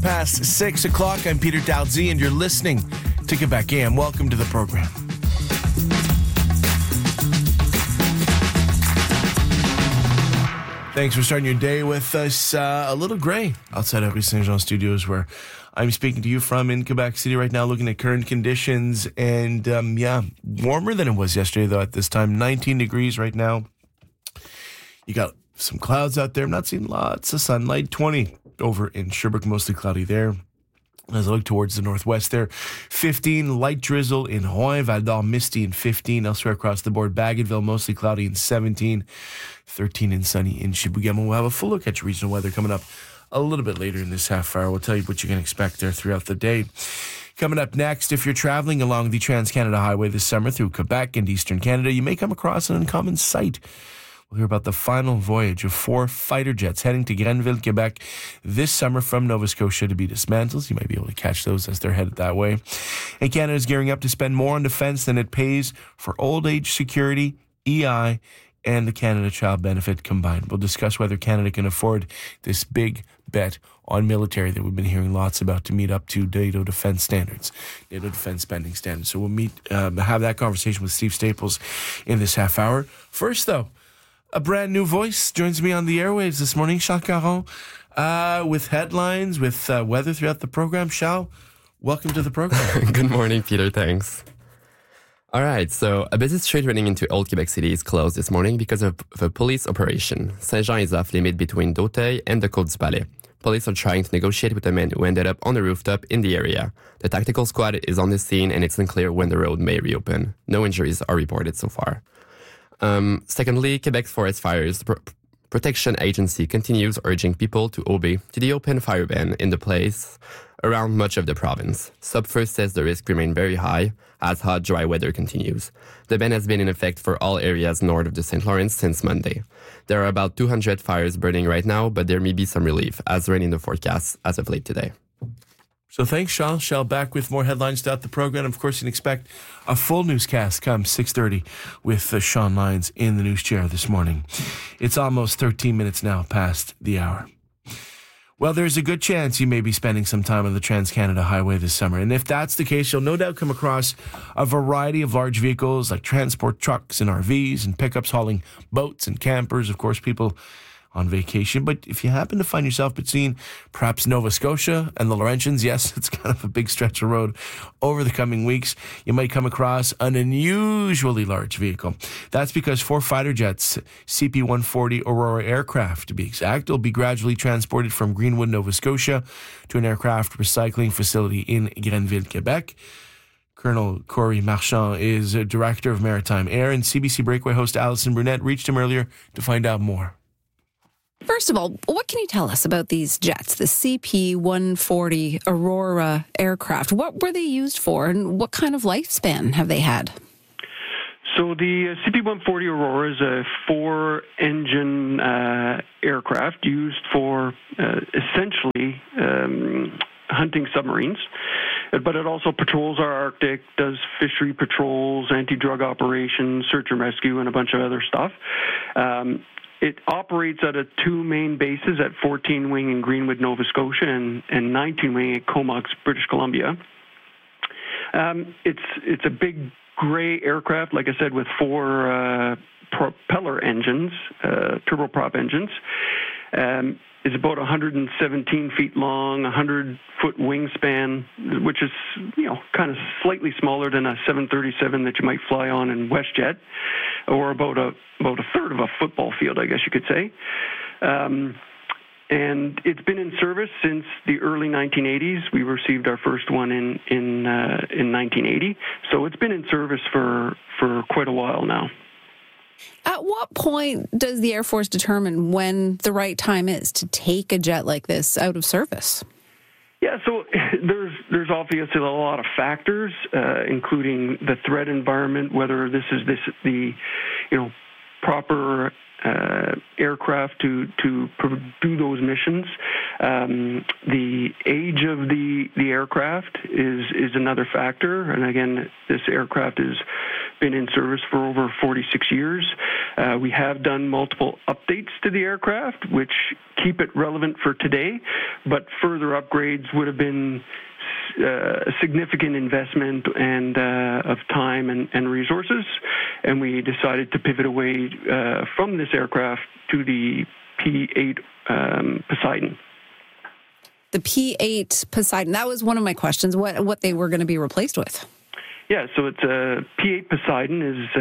past 6 o'clock. I'm Peter Dowdsey, and you're listening to Quebec AM. Welcome to the program. Thanks for starting your day with us. A little gray outside of Rue Saint-Jean Studios, where I'm speaking to you from in Quebec City right now, looking at current conditions. And warmer than it was yesterday, though, at this time. 19 degrees right now. You got some clouds out there. I'm not seeing lots of sunlight. 20 over in Sherbrooke, mostly cloudy there. As I look towards the northwest there, 15 light drizzle in Rouen, Val-d'Or misty in 15. Elsewhere across the board, Bagotville mostly cloudy in 17, 13 and sunny in Chibougamau. We'll have a full look at your regional weather coming up a little bit later in this half hour. We'll tell you what you can expect there throughout the day. Coming up next, if you're traveling along the Trans-Canada Highway this summer through Quebec and Eastern Canada, you may come across an uncommon sight. We'll hear about the final voyage of 4 fighter jets heading to Grenville, Quebec this summer from Nova Scotia to be dismantled. You might be able to catch those as they're headed that way. And Canada is gearing up to spend more on defense than it pays for old age security, EI, and the Canada Child Benefit combined. We'll discuss whether Canada can afford this big bet on military that we've been hearing lots about to meet up to NATO defense standards, NATO defense spending standards. So we'll have that conversation with Steve Staples in this half hour. First, though, a brand new voice joins me on the airwaves this morning, Charles Caron, with headlines, with weather throughout the program. Charles, welcome to the program. Good morning, Peter. Thanks. All right, so a busy street running into Old Quebec City is closed this morning because of a police operation. Saint-Jean is off limit between Dauteuil and the Côte du Palais. Police are trying to negotiate with a man who ended up on the rooftop in the area. The tactical squad is on the scene, and it's unclear when the road may reopen. No injuries are reported so far. Secondly, Quebec's Forest Fires Protection Agency continues urging people to obey to the open fire ban in the place around much of the province. SubFirst says the risk remains very high as hot, dry weather continues. The ban has been in effect for all areas north of the St. Lawrence since Monday. There are about 200 fires burning right now, but there may be some relief as rain in the forecast as of late today. So thanks, Charles. Shall back with more headlines throughout the program. Of course, you can expect a full newscast come 6:30 with Sean Lyons in the news chair this morning. It's almost 13 minutes now past the hour. Well, there's a good chance you may be spending some time on the Trans-Canada Highway this summer. And if that's the case, you'll no doubt come across a variety of large vehicles like transport trucks and RVs and pickups hauling boats and campers. Of course, people on vacation. But if you happen to find yourself between perhaps Nova Scotia and the Laurentians, yes, it's kind of a big stretch of road over the coming weeks, you might come across an unusually large vehicle. That's because 4 fighter jets, CP-140 Aurora aircraft to be exact, will be gradually transported from Greenwood, Nova Scotia to an aircraft recycling facility in Grenville, Quebec. Colonel Corey Marchand is a director of Maritime Air, and CBC Breakaway host Alison Brunette reached him earlier to find out more. First of all, what can you tell us about these jets, the CP-140 Aurora aircraft? What were they used for, and what kind of lifespan have they had? So the CP-140 Aurora is a 4-engine aircraft used for essentially hunting submarines. But it also patrols our Arctic, does fishery patrols, anti-drug operations, search and rescue, and a bunch of other stuff. It operates at 2 main bases at 14 Wing in Greenwood, Nova Scotia, and 19 Wing at Comox, British Columbia. It's a big gray aircraft, like I said, with 4 propeller engines, turboprop engines. It's about 117 feet long, 100-foot wingspan, which is, kind of slightly smaller than a 737 that you might fly on in WestJet, or about a third of a football field, I guess you could say. And it's been in service since the early 1980s. We received our first one in 1980, so it's been in service for quite a while now. At what point does the Air Force determine when the right time is to take a jet like this out of service? Yeah, so there's obviously a lot of factors, including the threat environment, whether this is the proper aircraft to do those missions. The age of the aircraft is another factor, and again, this aircraft is been in service for over 46 years. We have done multiple updates to the aircraft, which keep it relevant for today, but further upgrades would have been a significant investment and of time and resources, and we decided to pivot away from this aircraft to the P-8 Poseidon. The P-8 Poseidon, that was one of my questions, what they were going to be replaced with. Yeah, so it's a P-8 Poseidon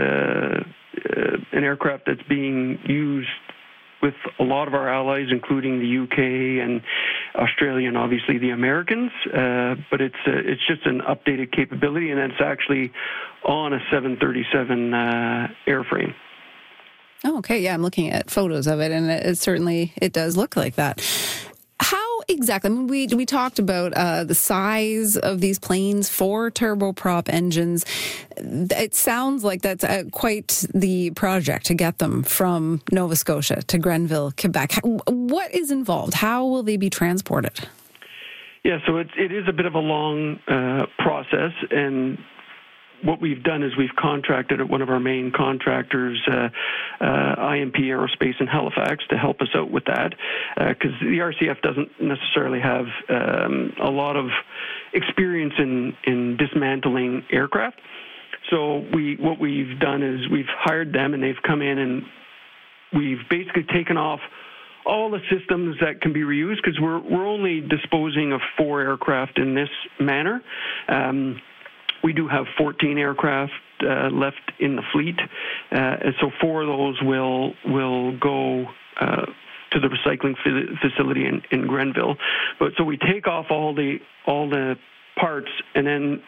is an aircraft that's being used with a lot of our allies, including the UK and Australia and obviously the Americans. But it's just an updated capability, and it's actually on a 737 airframe. Oh, okay. Yeah, I'm looking at photos of it, and it does look like that. How exactly? I mean, we talked about the size of these planes, 4 turboprop engines. It sounds like that's quite the project to get them from Nova Scotia to Grenville, Quebec. What is involved? How will they be transported? Yeah, so it is a bit of a long process, and what we've done is we've contracted at one of our main contractors, IMP Aerospace in Halifax, to help us out with that, because the RCF doesn't necessarily have a lot of experience in dismantling aircraft. So what we've done is we've hired them, and they've come in, and we've basically taken off all the systems that can be reused, because we're only disposing of 4 aircraft in this manner. We do have 14 aircraft left in the fleet, and so 4 of those will go to the recycling facility in Grenville. But so we take off all the parts, and then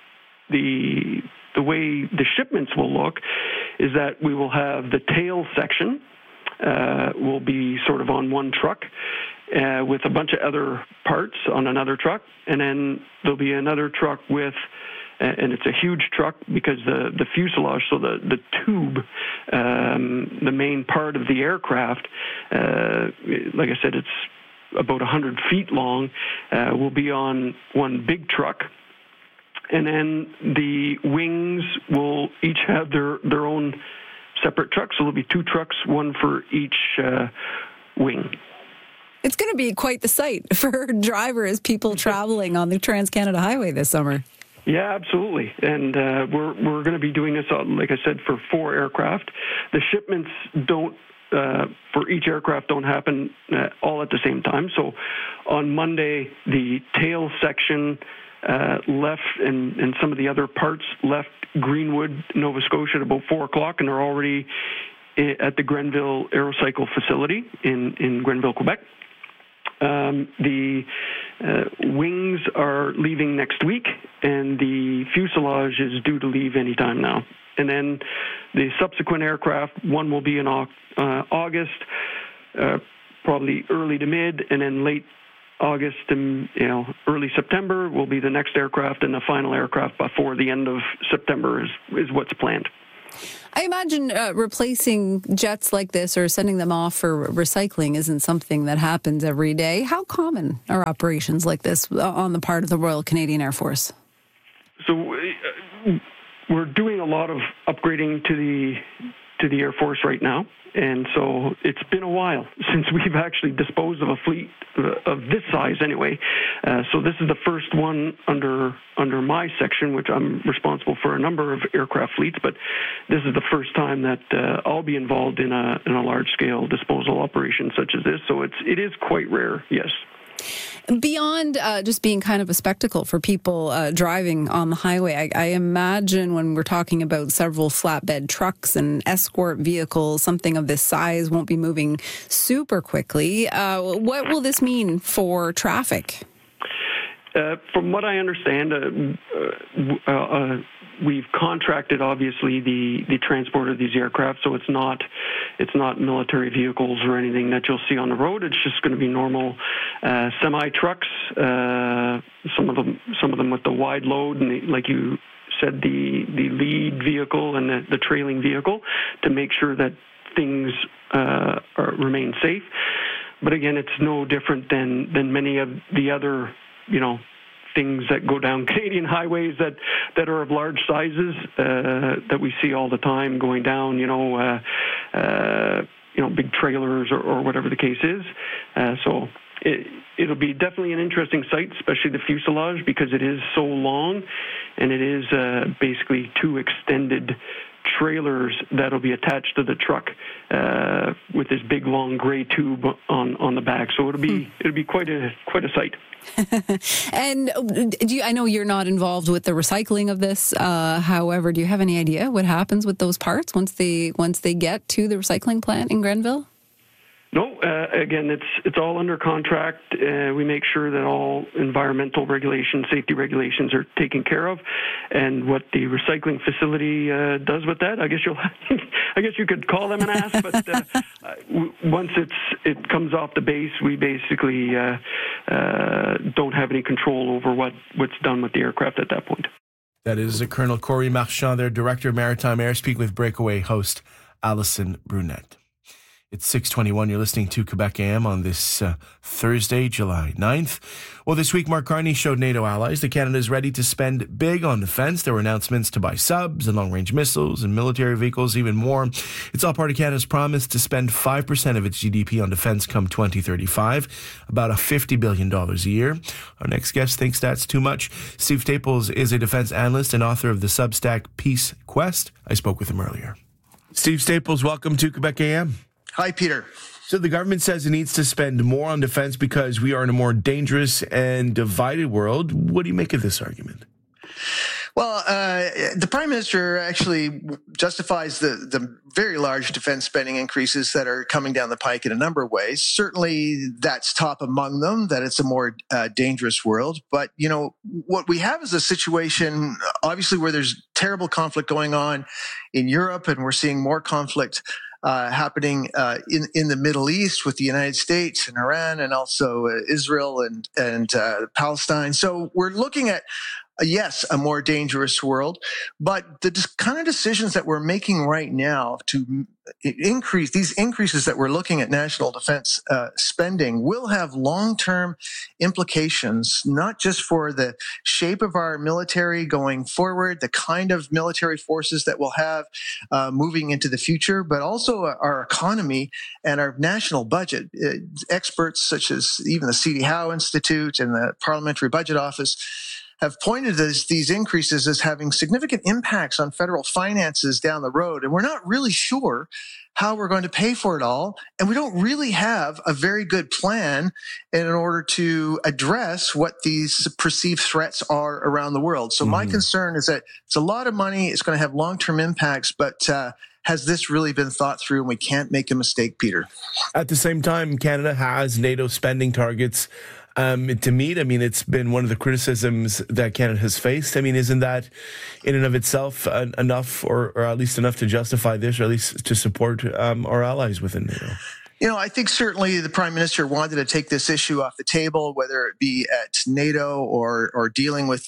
the way the shipments will look is that we will have the tail section will be sort of on one truck, with a bunch of other parts on another truck, and then there'll be another truck with. And it's a huge truck because the fuselage, so the tube, the main part of the aircraft, like I said, it's about 100 feet long, will be on one big truck. And then the wings will each have their own separate trucks. So there'll be 2 trucks, one for each wing. It's going to be quite the sight for drivers, people traveling on the Trans-Canada Highway this summer. Yeah, absolutely. And we're going to be doing this, like I said, for 4 aircraft. The shipments for each aircraft don't happen all at the same time. So on Monday, the tail section left and some of the other parts left Greenwood, Nova Scotia at about 4 o'clock, and they're already at the Grenville Aerocycle facility in Grenville, Quebec. The wings are leaving next week, and the fuselage is due to leave any time now. And then the subsequent aircraft, one will be in August, probably early to mid, and then late August and early September will be the next aircraft, and the final aircraft before the end of September is what's planned. I imagine replacing jets like this or sending them off for recycling isn't something that happens every day. How common are operations like this on the part of the Royal Canadian Air Force? So we're doing a lot of upgrading to the Air Force right now. And so it's been a while since we've actually disposed of a fleet of this size anyway. So this is the first one under my section, which I'm responsible for a number of aircraft fleets, but this is the first time that I'll be involved in a large-scale disposal operation such as this. So it is quite rare, yes. Beyond just being kind of a spectacle for people driving on the highway, I imagine when we're talking about several flatbed trucks and escort vehicles, something of this size won't be moving super quickly. What will this mean for traffic? From what I understand, we've contracted obviously the transport of these aircraft, so it's not military vehicles or anything that you'll see on the road. It's just going to be normal semi trucks. Some of them with the wide load, and like you said, the lead vehicle and the trailing vehicle to make sure that things remain safe. But again, it's no different than many of the other things that go down Canadian highways that are of large sizes that we see all the time going down, big trailers or whatever the case is. So it'll be definitely an interesting sight, especially the fuselage, because it is so long, and it is basically two extended trailers that'll be attached to the truck with this big long gray tube on the back. So it'll be quite a sight. And I know you're not involved with the recycling of this. However, do you have any idea what happens with those parts once they get to the recycling plant in Grenville? No, again, it's all under contract. We make sure that all environmental regulations, safety regulations are taken care of, and what the recycling facility does with that, I guess you could call them and ask. But once it comes off the base, we basically don't have any control over what's done with the aircraft at that point. That is Colonel Corey Marchand, their Director of Maritime Air, speaking with Breakaway host Alison Brunette. It's 6:21. You're listening to Quebec AM on this Thursday, July 9th. Well, this week, Mark Carney showed NATO allies that Canada is ready to spend big on defense. There were announcements to buy subs and long-range missiles and military vehicles, even more. It's all part of Canada's promise to spend 5% of its GDP on defense come 2035, about $50 billion a year. Our next guest thinks that's too much. Steve Staples is a defense analyst and author of the Substack Peace Quest. I spoke with him earlier. Steve Staples, welcome to Quebec AM. Hi, Peter. So the government says it needs to spend more on defense because we are in a more dangerous and divided world. What do you make of this argument? Well, the Prime Minister actually justifies the very large defense spending increases that are coming down the pike in a number of ways. Certainly, that's top among them, that it's a more dangerous world. But, what we have is a situation, obviously, where there's terrible conflict going on in Europe, and we're seeing more conflict happening in the Middle East with the United States and Iran, and also Israel and Palestine. So we're looking at yes, a more dangerous world, but the kind of decisions that we're making right now to increase these increases that we're looking at national defense spending will have long-term implications, not just for the shape of our military going forward, the kind of military forces that we'll have moving into the future, but also our economy and our national budget. Experts such as even the C.D. Howe Institute and the Parliamentary Budget Office have pointed to these increases as having significant impacts on federal finances down the road. And we're not really sure how we're going to pay for it all. And we don't really have a very good plan in order to address what these perceived threats are around the world. So my concern is that it's a lot of money. It's going to have long-term impacts, but has this really been thought through? And we can't make a mistake, Peter. At the same time, Canada has NATO spending targets to meet. I mean, it's been one of the criticisms that Canada has faced. I mean, isn't that in and of itself enough, or at least enough to justify this, or at least to support our allies within NATO? I think certainly the Prime Minister wanted to take this issue off the table, whether it be at NATO or dealing with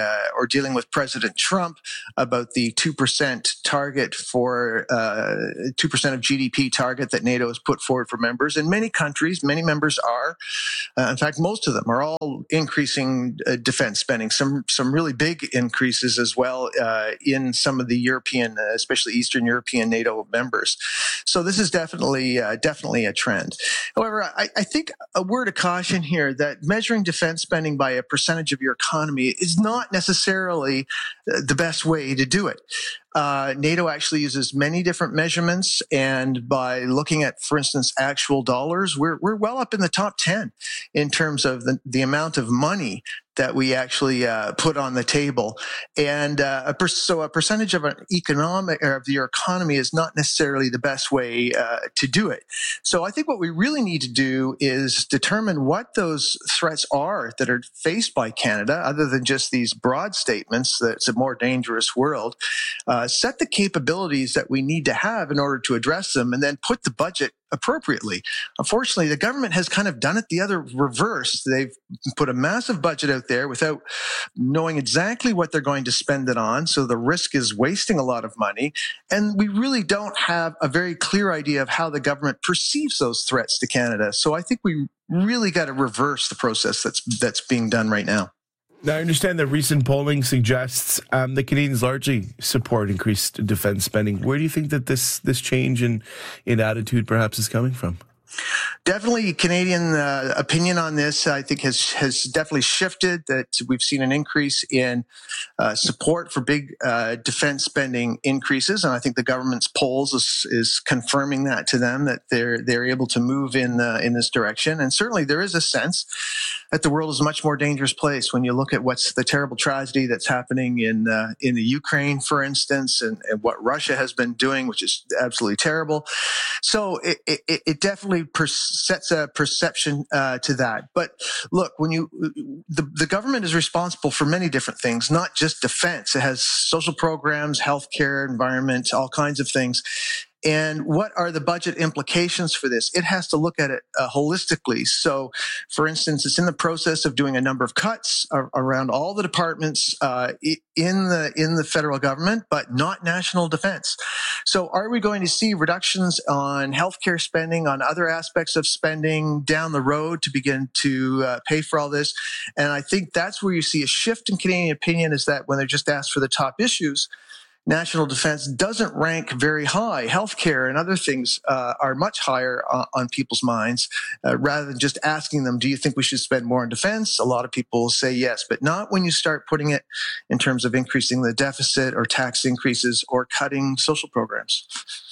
President Trump about the 2% target for 2% of GDP target that NATO has put forward for members. And many countries, many members are, in fact, most of them are all increasing defense spending. Some really big increases as well in some of the European, especially Eastern European NATO members. So this is definitely a trend. However, I think a word of caution here that measuring defense spending by a percentage of your economy is not necessarily the best way to do it. NATO actually uses many different measurements, and by looking at, for instance, actual dollars, we're well up in the top 10 in terms of the amount of money that we actually put on the table. And so a percentage of your economy is not necessarily the best way to do it. So I think what we really need to do is determine what those threats are that are faced by Canada, other than just these broad statements that it's a more dangerous world. Set the capabilities that we need to have in order to address them, and then put the budget appropriately. Unfortunately, the government has kind of done it the other reverse. They've put a massive budget out there without knowing exactly what they're going to spend it on. So the risk is wasting a lot of money. And we really don't have a very clear idea of how the government perceives those threats to Canada. So I think we really got to reverse the process that's being done right now. Now, I understand that recent polling suggests that Canadians largely support increased defense spending. Where do you think that this change in attitude perhaps is coming from? Definitely, Canadian opinion on this, I think, has definitely shifted. That we've seen an increase in support for big defense spending increases, and I think the government's polls is confirming that to them, that they're able to move in this direction. And certainly, there is a sense that the world is a much more dangerous place when you look at what's the terrible tragedy that's happening in the Ukraine, for instance, and what Russia has been doing, which is absolutely terrible. So it definitely sets a perception to that. But look, when the government is responsible for many different things, not just defense. It has social programs, healthcare, environment, all kinds of things. And what are the budget implications for this? It has to look at it holistically. So, for instance, it's in the process of doing a number of cuts around all the departments in the federal government, but not national defense. So, are we going to see reductions on healthcare spending, on other aspects of spending down the road to begin to pay for all this? And I think that's where you see a shift in Canadian opinion, is that when they're just asked for the top issues, national defense doesn't rank very high. Healthcare and other things are much higher on people's minds, rather than just asking them, do you think we should spend more on defense? A lot of people will say yes, but not when you start putting it in terms of increasing the deficit or tax increases or cutting social programs.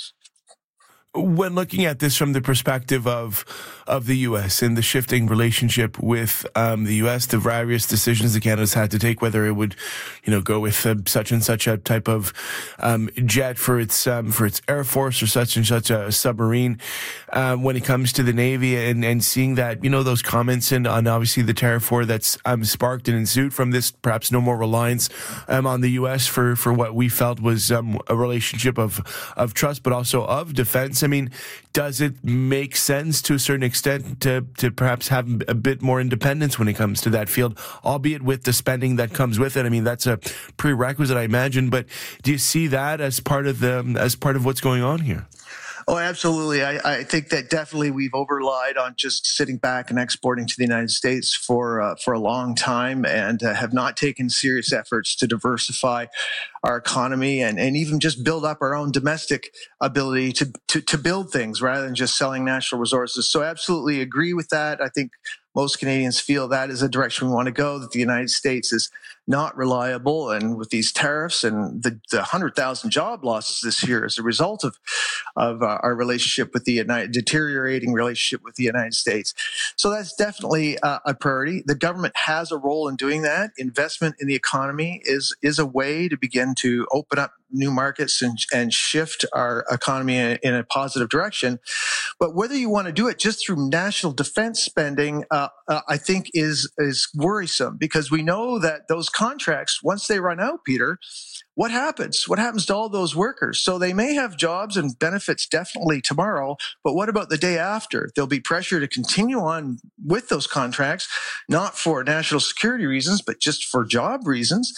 When looking at this from the perspective of the U.S. and the shifting relationship with the U.S., the various decisions that Canada's had to take, whether it would, go with such and such a type of jet for its Air Force or such and such a submarine, when it comes to the Navy, and seeing that, those comments on obviously the tariff war that's sparked and ensued from this, perhaps no more reliance on the U.S. for what we felt was a relationship of trust, but also of defense. I mean, does it make sense to a certain extent to perhaps have a bit more independence when it comes to that field, albeit with the spending that comes with it? I mean, that's a prerequisite, I imagine. But do you see that as part of what's going on here? Oh, absolutely. I think that definitely we've over-relied on just sitting back and exporting to the United States for a long time, and have not taken serious efforts to diversify our economy and even just build up our own domestic ability to build things rather than just selling natural resources. So I absolutely agree with that. I think most Canadians feel that is a direction we want to go, that the United States is not reliable. And with these tariffs and the 100,000 job losses this year as a result of our relationship with the deteriorating relationship with the United States. So that's definitely a priority. The government has a role in doing that. Investment in the economy is a way to begin to open up new markets and shift our economy in a positive direction. But whether you want to do it just through national defense spending, I think is worrisome, because we know that those contracts, once they run out, Peter, what happens? What happens to all those workers? So they may have jobs and benefits definitely tomorrow, but what about the day after? There'll be pressure to continue on with those contracts, not for national security reasons, but just for job reasons,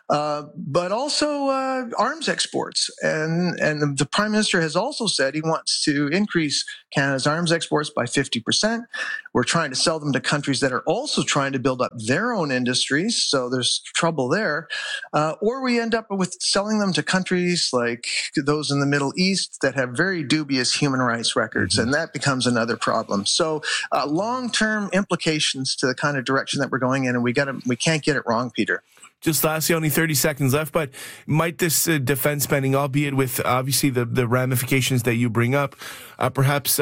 but also arms exports. And the Prime Minister has also said he wants to increase Canada's arms exports by 50%. We're trying to sell them to countries that are also trying to build up their own industries, so there's trouble there. Or we end up with selling them to countries like those in the Middle East that have very dubious human rights records, and that becomes another problem. So long-term implications to the kind of direction that we're going in, and we can't get it wrong, Peter. Just lastly, only 30 seconds left, but might this defense spending, albeit with obviously the ramifications that you bring up, perhaps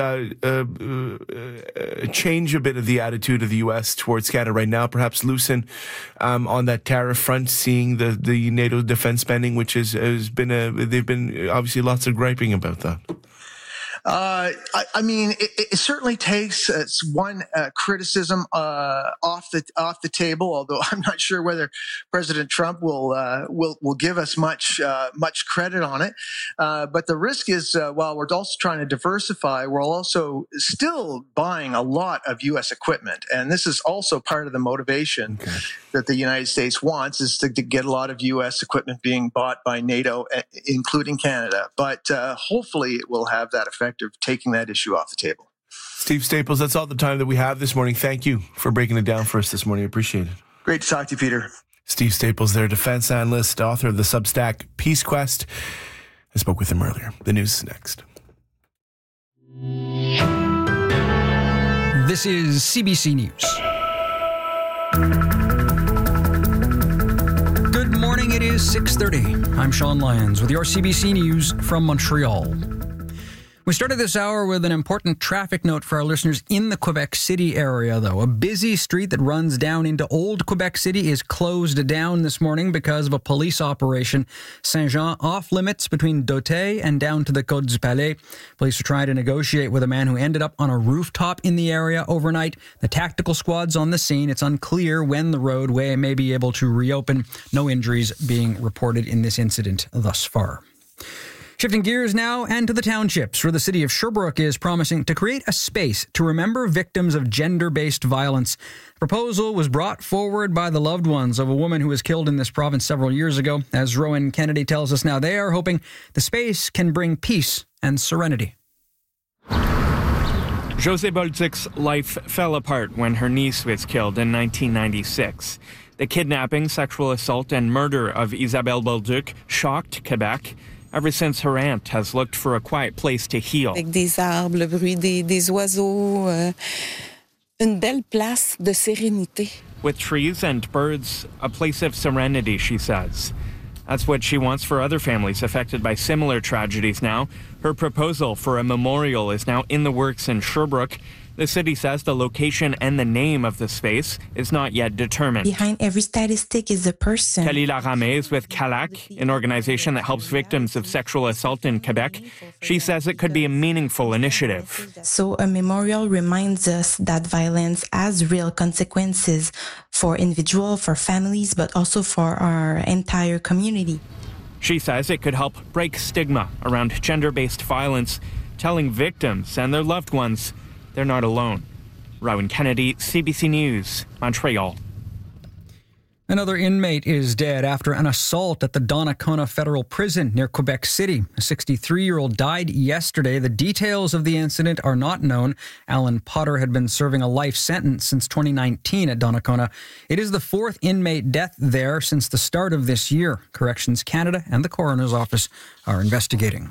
change a bit of the attitude of the U.S. towards Canada right now, perhaps loosen on that tariff front, seeing the NATO defense spending, which has been they've been obviously lots of griping about that. I mean, it certainly takes one criticism off the table. Although I'm not sure whether President Trump will give us much credit on it. But the risk is, while we're also trying to diversify, we're also still buying a lot of U.S. equipment, and this is also part of the motivation that the United States wants, is to get a lot of U.S. equipment being bought by NATO, including Canada. But hopefully, it will have that effect of taking that issue off the table. Steve Staples, that's all the time that we have this morning. Thank you for breaking it down for us this morning. I appreciate it. Great to talk to you, Peter. Steve Staples there, defense analyst, author of the Substack Peace Quest. I spoke with him earlier. The news is next. This is CBC News. Good morning, it is 6:30. I'm Sean Lyons with your CBC News from Montreal. We started this hour with an important traffic note for our listeners in the Quebec City area, though. A busy street that runs down into Old Quebec City is closed down this morning because of a police operation. Saint-Jean off limits between Dotey and down to the Côte du Palais. Police are trying to negotiate with a man who ended up on a rooftop in the area overnight. The tactical squad's on the scene. It's unclear when the roadway may be able to reopen. No injuries being reported in this incident thus far. Shifting gears now and to the townships, where the city of Sherbrooke is promising to create a space to remember victims of gender-based violence. The proposal was brought forward by the loved ones of a woman who was killed in this province several years ago. As Rowan Kennedy tells us now, they are hoping the space can bring peace and serenity. José Bolduc's life fell apart when her niece was killed in 1996. The kidnapping, sexual assault, and murder of Isabelle Bolduc shocked Quebec. Ever since, her aunt has looked for a quiet place to heal. Avec des arbres, le bruit des oiseaux, une belle place de sérénité. With trees and birds, a place of serenity, she says. That's what she wants for other families affected by similar tragedies now. Her proposal for a memorial is now in the works in Sherbrooke. The city says the location and the name of the space is not yet determined. Behind every statistic is a person. Kalila Ramé is with CALAC, an organization that helps victims of sexual assault in Quebec. She says it could be a meaningful initiative. So a memorial reminds us that violence has real consequences for individuals, for families, but also for our entire community. She says it could help break stigma around gender-based violence, telling victims and their loved ones they're not alone. Rowan Kennedy, CBC News, Montreal. Another inmate is dead after an assault at the Donnacona Federal Prison near Quebec City. A 63-year-old died yesterday. The details of the incident are not known. Alan Potter had been serving a life sentence since 2019 at Donnacona. It is the fourth inmate death there since the start of this year. Corrections Canada and the coroner's office are investigating.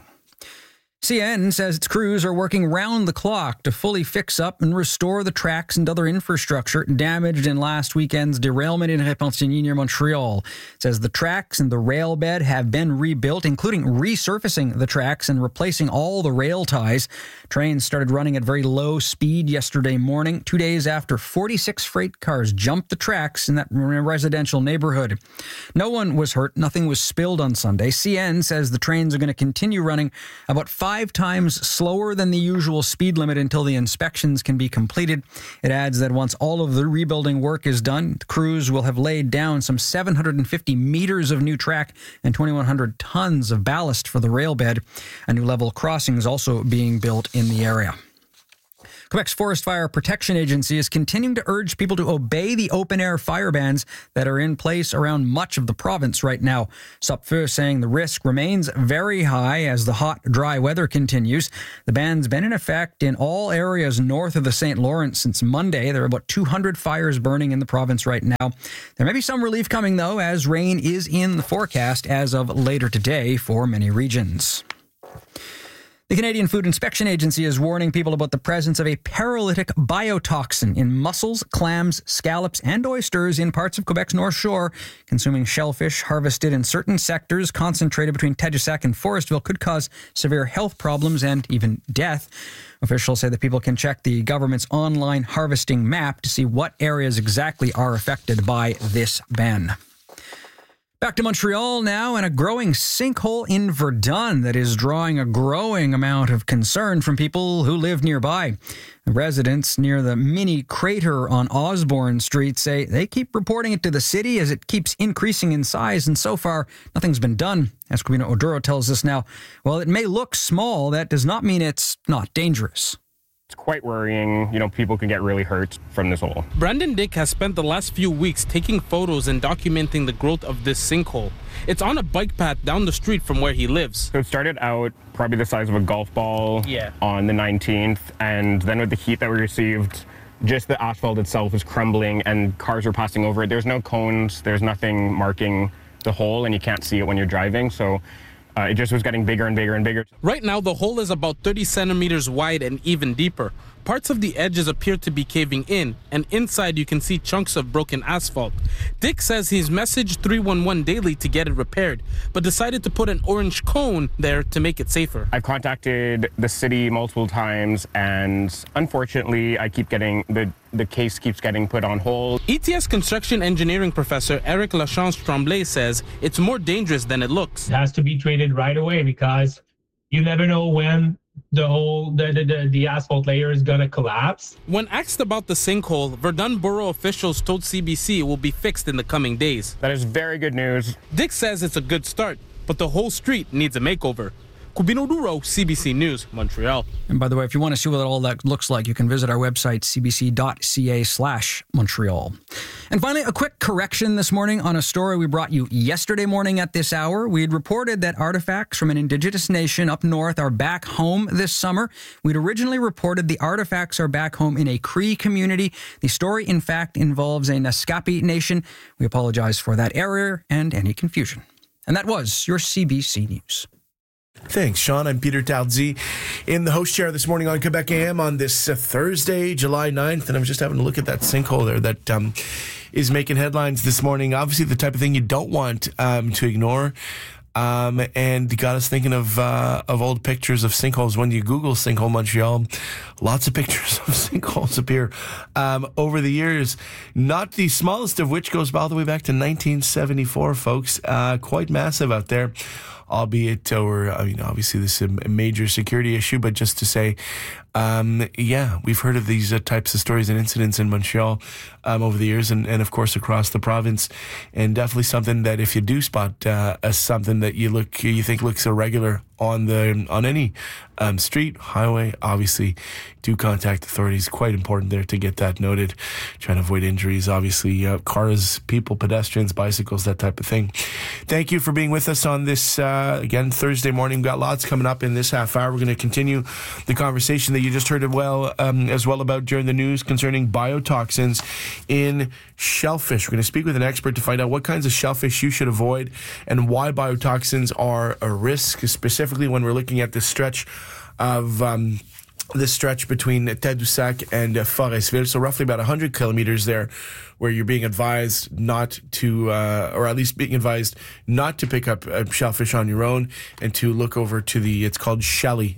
CN says its crews are working round the clock to fully fix up and restore the tracks and other infrastructure damaged in last weekend's derailment in Repentigny near Montreal. It says the tracks and the rail bed have been rebuilt, including resurfacing the tracks and replacing all the rail ties. Trains started running at very low speed yesterday morning, 2 days after 46 freight cars jumped the tracks in that residential neighborhood. No one was hurt. Nothing was spilled on Sunday. CN says the trains are going to continue running about 5 times slower than the usual speed limit until the inspections can be completed. It adds that once all of the rebuilding work is done, the crews will have laid down some 750 meters of new track and 2,100 tons of ballast for the rail bed. A new level crossing is also being built in the area. Quebec's Forest Fire Protection Agency is continuing to urge people to obey the open-air fire bans that are in place around much of the province right now. SUPFEU saying the risk remains very high as the hot, dry weather continues. The ban's been in effect in all areas north of the St. Lawrence since Monday. There are about 200 fires burning in the province right now. There may be some relief coming, though, as rain is in the forecast as of later today for many regions. The Canadian Food Inspection Agency is warning people about the presence of a paralytic biotoxin in mussels, clams, scallops, and oysters in parts of Quebec's North Shore. Consuming shellfish harvested in certain sectors concentrated between Tadoussac and Forestville could cause severe health problems and even death. Officials say that people can check the government's online harvesting map to see what areas exactly are affected by this ban. Back to Montreal now, and a growing sinkhole in Verdun that is drawing a growing amount of concern from people who live nearby. The residents near the mini crater on Osborne Street say they keep reporting it to the city as it keeps increasing in size, and so far, nothing's been done. Esquimino Oduro tells us now, while it may look small, that does not mean it's not dangerous. It's quite worrying. People can get really hurt from this hole. Brandon Dick has spent the last few weeks taking photos and documenting the growth of this sinkhole. It's on a bike path down the street from where he lives. So it started out probably the size of a golf ball on the 19th, and then with the heat that we received just the asphalt itself was crumbling and cars were passing over it. There's no cones, there's nothing marking the hole, and you can't see it when you're driving. So it just was getting bigger and bigger and bigger. Right now, the hole is about 30 centimeters wide and even deeper. Parts of the edges appear to be caving in, and inside you can see chunks of broken asphalt. Dick says he's messaged 311 daily to get it repaired, but decided to put an orange cone there to make it safer. I've contacted the city multiple times, and unfortunately, I keep getting the case keeps getting put on hold. ETS construction engineering professor Eric Lachance Tremblay says it's more dangerous than it looks. It has to be treated right away because you never know when the asphalt layer is going to collapse. When asked about the sinkhole, Verdun Borough officials told CBC it will be fixed in the coming days. That is very good news. Dick says it's a good start, but the whole street needs a makeover. Cubino Duro, CBC News, Montreal. And by the way, if you want to see what all that looks like, you can visit our website, cbc.ca/Montreal. And finally, a quick correction this morning on a story we brought you yesterday morning at this hour. We had reported that artifacts from an Indigenous nation up north are back home this summer. We'd originally reported the artifacts are back home in a Cree community. The story, in fact, involves a Naskapi nation. We apologize for that error and any confusion. And that was your CBC News. Thanks, Sean. I'm Peter Talzi in the host chair this morning on Quebec AM on this Thursday, July 9th. And I'm just having a look at that sinkhole there that is making headlines this morning. Obviously, the type of thing you don't want to ignore. And got us thinking of old pictures of sinkholes. When you Google Sinkhole Montreal, lots of pictures of sinkholes appear over the years. Not the smallest of which goes all the way back to 1974, folks. Quite massive out there. Albeit, obviously this is a major security issue, but just to say, we've heard of these types of stories and incidents in Montreal over the years and of course across the province, and definitely something that if you do spot as something that you think looks irregular on any street, highway, obviously do contact authorities. Quite important there to get that noted, trying to avoid injuries, obviously, cars, people, pedestrians, bicycles, that type of thing. Thank you for being with us on this, again, Thursday morning. We've got lots coming up in this half hour. We're going to continue the conversation that you just heard as well about during the news concerning biotoxins in shellfish. We're going to speak with an expert to find out what kinds of shellfish you should avoid and why biotoxins are a risk, specifically when we're looking at this stretch of between Tadoussac and Forestville, so roughly about 100 kilometers there, where you're being advised not to, or at least being advised not to pick up shellfish on your own, and to look over to it's called Shelly,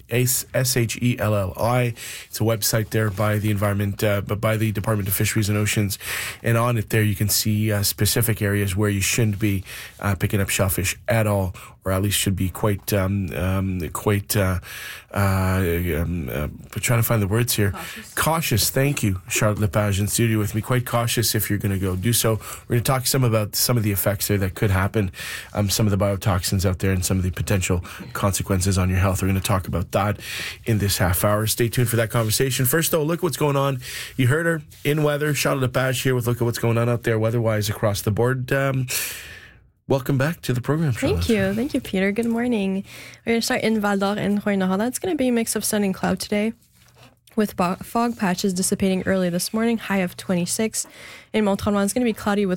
Shellli. It's a website there by the by the Department of Fisheries and Oceans, and on it there you can see specific areas where you shouldn't be picking up shellfish at all, or at least should be quite trying to find the words here. Cautious. Thank you, Charlotte Lepage in studio with me. Quite cautious if you're going to go do so. We're going to talk about some of the effects there that could happen, some of the biotoxins out there, and some of the potential consequences on your health. We're going to talk about that in this half hour. Stay tuned for that conversation. First, though, look what's going on. You heard her in weather. Charlotte Lepage here with look at what's going on out there weather-wise across the board. Welcome back to the program, Charlotte. Thank you, Peter. Good morning. We're going to start in Val d'Or and Rouyn-Noranda. It's going to be a mix of sun and cloud today, with fog patches dissipating early this morning, high of 26. In Mont-Tremblant, it's going to be cloudy with